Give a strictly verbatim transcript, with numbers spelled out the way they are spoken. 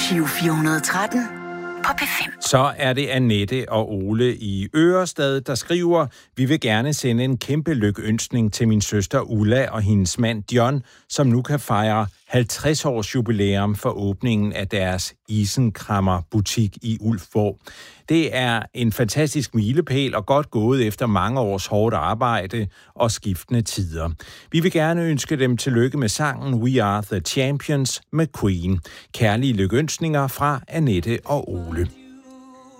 Giro fire hundrede og tretten på P fem. Så er det Annette og Ole i Ørestad, der skriver: Vi vil gerne sende en kæmpe lykønskning til min søster Ulla og hendes mand John, som nu kan fejre halvtreds års jubilæum for åbningen af deres Isenkræmmer-butik i Ulfborg. Det er en fantastisk milepæl og godt gået efter mange års hårdt arbejde og skiftende tider. Vi vil gerne ønske dem tillykke med sangen We Are The Champions med Queen. Kærlige lykønskninger fra Annette og Ole.